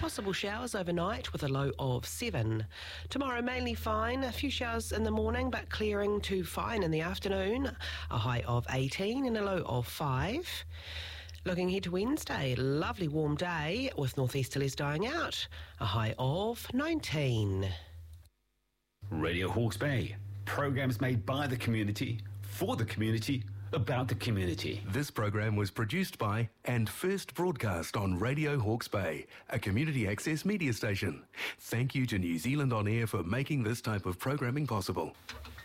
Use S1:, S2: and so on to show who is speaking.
S1: Possible showers overnight with a low of 7. Tomorrow mainly fine, a few showers in the morning but clearing to fine in the afternoon, a high of 18 and a low of 5. Looking ahead to Wednesday, lovely warm day with northeasterlies dying out, a high of 19.
S2: Radio Hawke's Bay. Programs made by the community, for the community, about the community.
S3: This program was produced by and first broadcast on Radio Hawke's Bay, a community access media station. Thank you to New Zealand On Air for making this type of programming possible.